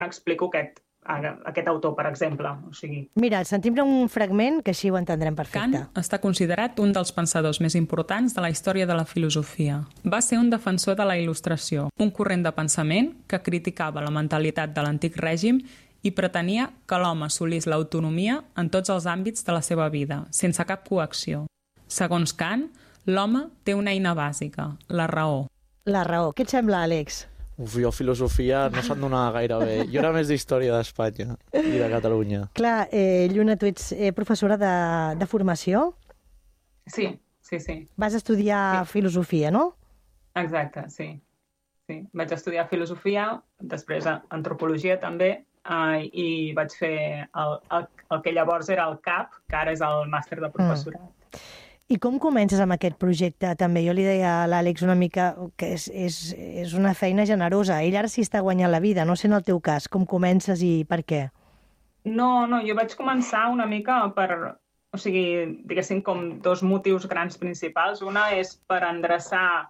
explico aquest autor, per exemple. O sigui... Mira, sentim-ne un fragment que així ho entendrem perfecte. Kant està considerat un dels pensadors més importants de la història de la filosofia. Va ser un defensor de la il·lustració, un corrent de pensament que criticava la mentalitat de l'antic règim i pretenia que l'home assolís l'autonomia en tots els àmbits de la seva vida, sense cap coacció. Segons Kant, l'home té una eina bàsica, la raó. La raó. Què et sembla, Àlex? Jo filosofia no se'n donava gaire bé. Jo era més d'història d'Espanya i de Catalunya. Clar, Lluna, tu ets professora de formació? Sí. Vas estudiar filosofia, no? Exacte, sí. Vaig estudiar filosofia, després antropologia també, i vaig fer el que llavors era el CAP, que ara és el màster de professorat. I com comences amb aquest projecte? També jo li deia a l'Àlex una mica que és una feina generosa. Ell ara sí està guanyant la vida, no sé en el teu cas. Com comences i per què? No, jo vaig començar una mica o sigui, diguéssim, com dos motius grans principals. Una és per endreçar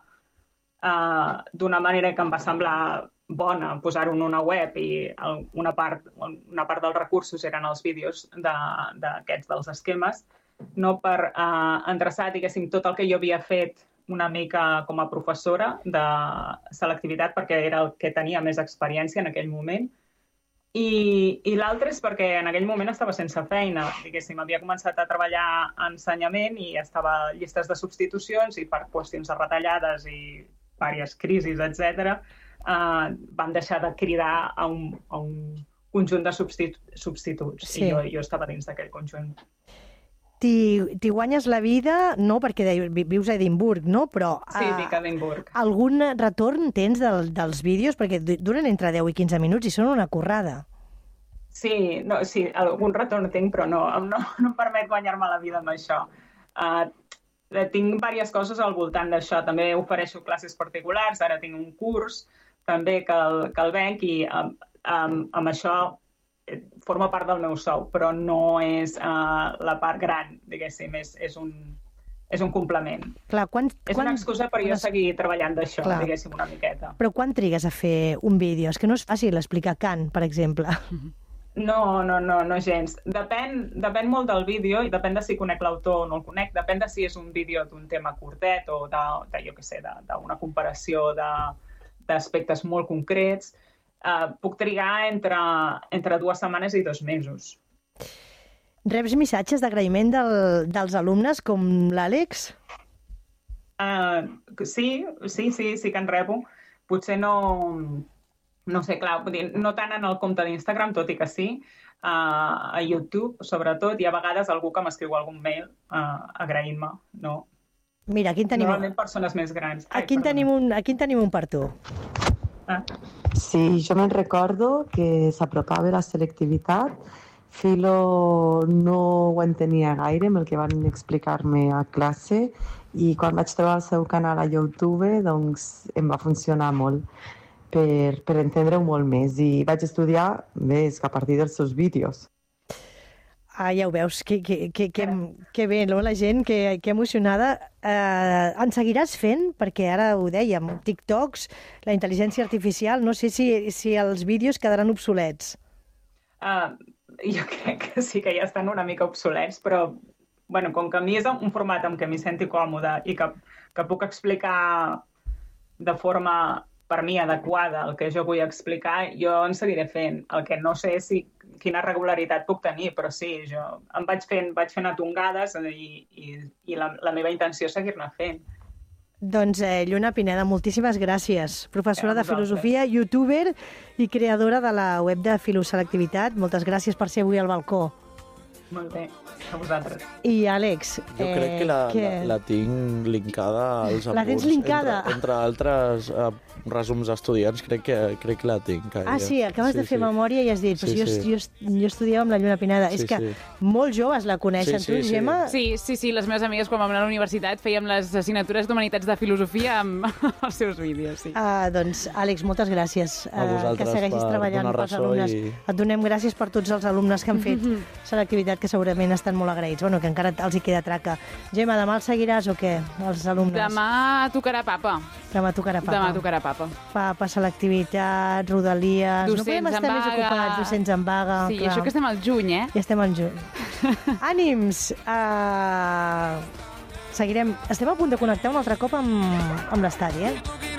d'una manera que em va semblar bona posar-ho en una web i una part dels recursos eren els vídeos d'aquests dels esquemes, no per endreçar, diguéssim, tot el que jo havia fet una mica com a professora de selectivitat, perquè era el que tenia més experiència en aquell moment. I l'altre és perquè en aquell moment estava sense feina, diguéssim, havia començat a treballar a ensenyament i estava a llistes de substitucions i per qüestions de retallades i diverses crisis, etc., van deixar de cridar a un conjunt de substituts. Sí. I jo estava dins d'aquell conjunt. T'hi guanyes la vida, no perquè vius a Edimburg, no? Però sí, dic a Edimburg. Algun retorn tens dels vídeos? Perquè duren entre 10 i 15 minuts i són una currada. Sí, algun retorn tinc, però no em permet guanyar-me la vida amb això. Tinc diverses coses al voltant d'això. També ofereixo classes particulars, ara tinc un curs també que el venc i amb això forma part del meu sou, però no és la part gran, diguéssim, és un complement. Clar, és una excusa per jo seguir treballant d'això, diguéssim, una miqueta. Però quan trigues a fer un vídeo? És que no és fàcil explicar Kant, per exemple. No gens. Depèn molt del vídeo i depèn de si conec l'autor o no el conec, depèn de si és un vídeo d'un tema curtet o d'una comparació d'aspectes molt concrets. Puc trigar entre 2 setmanes i 2 mesos. Reps missatges d'agraïment dels alumnes com l'Àlex? Sí que en rebo. Potser no sé, clar, no tant en el compte d'Instagram, tot i que sí, a YouTube, sobretot, i a vegades algú que m'escriu algun mail agraint-me, no? Mira, aquí en tenim... Normalment persones més grans. Aquí en tenim un per tu. Sí, jo me'n recordo que s'apropava la selectivitat. Filo no ho entenia gaire amb el que van explicar-me a classe i quan vaig trobar el seu canal a YouTube doncs em va funcionar molt per entendre-ho molt més i vaig estudiar més a partir dels seus vídeos. Ja ho veus, que bé, no? La gent, que emocionada. En seguiràs fent? Perquè ara ho dèiem, TikToks, la intel·ligència artificial, no sé si els vídeos quedaran obsolets. Jo crec que sí que ja estan una mica obsolets, però com que a mi és un format amb què m'hi senti còmode i que puc explicar de forma, per mi, adequada el que jo vull explicar, jo en seguiré fent. El que no sé és quina regularitat puc tenir, però sí, jo em vaig fent a tongades i la meva intenció és seguir-ne fent. Doncs Lluna Pineda, moltíssimes gràcies. Professora de filosofia, youtuber i creadora de la web de Filoselectivitat. Moltes gràcies per ser avui al balcó. Molt bé, a vosaltres. I Àlex... Jo crec que la tinc linkada als apunts. La tens linkada? Entre altres resums estudiants, crec que la tinc. Sí, acabes de fer memòria i has dit, però jo estudiava amb la Lluna Pineda. És que molt joves la coneixen, tu, Gemma? Sí, les meves amigues quan vam anar a la universitat fèiem les assignatures d'Humanitats de Filosofia amb els seus vídeos. Doncs, Àlex, moltes gràcies. A vosaltres que segueixis treballant pels alumnes. Et donem gràcies per tots els alumnes que han fet selectivitat, que segurament estan molt agraïts. Bueno, que encara els hi queda traca. Gemma, demà el seguiràs o què, els alumnes? Demà tocarà papa. Demà tocarà papa. Demà tocarà papa. Papa, selectivitat, rodalies... Docents no podem estar en més vaga. ocupats, docents en vaga. Sí, clar. això que estem al juny, eh? Ja estem al juny. Ànims! Seguirem. Estem a punt de connectar un altre cop amb l'estadi, eh?